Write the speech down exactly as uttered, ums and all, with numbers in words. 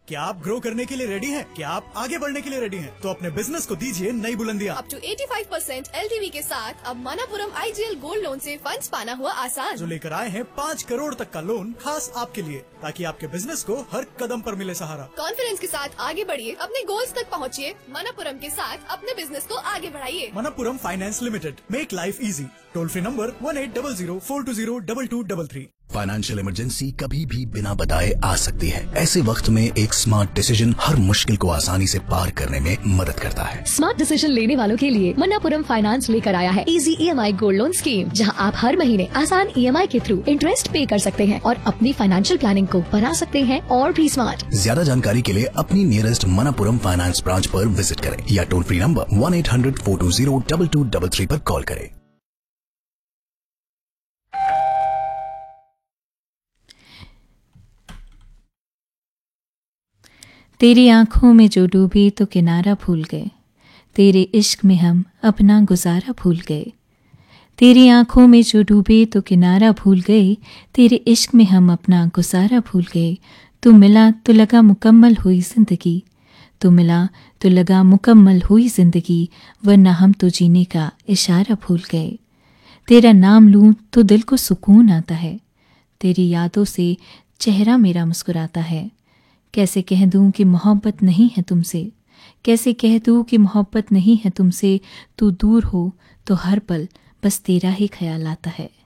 क्या आप ग्रो करने के लिए रेडी हैं? क्या आप आगे बढ़ने के लिए रेडी हैं? तो अपने बिजनेस को दीजिए नई बुलंदियां। अप टू पचासी परसेंट एलटीवी के साथ अब मनापुरम आईजीएल गोल्ड लोन से फंड्स पाना हुआ आसान। जो लेकर आए हैं पाँच करोड़ तक का लोन खास आपके लिए, ताकि आपके बिजनेस को हर कदम पर मिले सहारा। कॉन्फिडेंस के साथ आगे बढ़िए, अपने गोल्स तक पहुँचिए। मनापुरम के साथ अपने बिजनेस को आगे बढ़ाइए। Manappuram finance limited, make life easy. Toll free number one eight double zero four to zero double two double three. Financial emergency कभी भी बिना बताए आ सकती है। ऐसे वक्त में एक स्मार्ट डिसीजन हर मुश्किल को आसानी से पार करने में मदद करता है। स्मार्ट डिसीजन लेने वालों के लिए मन्नापुरम फाइनेंस लेकर आया है easy EMI gold loan scheme, जहां आप हर महीने आसान ईएमआई के थ्रू इंटरेस्ट पे कर सकते हैं और अपनी फाइनेंशियल प्लानिंग को बना सकते हैं और भी स्मार्ट। ज्यादा जानकारी के लिए अपनी नियरेस्ट मन्नापुरम फाइनेंस ब्रांच पर विजिट करें या toll free number one eight hundred four to zero double two double three पर कॉल करें। तेरी आंखों में जो डूबे तो किनारा भूल गए, तेरे इश्क में हम अपना गुजारा भूल गए। तेरी आंखों में जो डूबे तो किनारा भूल गए, तेरे इश्क में हम अपना गुजारा भूल गए। तू मिला तो लगा मुकम्मल हुई जिंदगी, तू मिला तो लगा मुकम्मल हुई जिंदगी, वरना हम तो जीने का इशारा भूल गए। तेरा नाम लूं तो दिल को सुकून आता है, तेरी यादों से चेहरा मेरा मुस्कुराता है। कैसे कह दूं कि मोहब्बत नहीं है तुमसे, कैसे कह दूं कि मोहब्बत नहीं है तुमसे। तू दूर हो तो हर पल बस तेरा ही ख्याल आता है।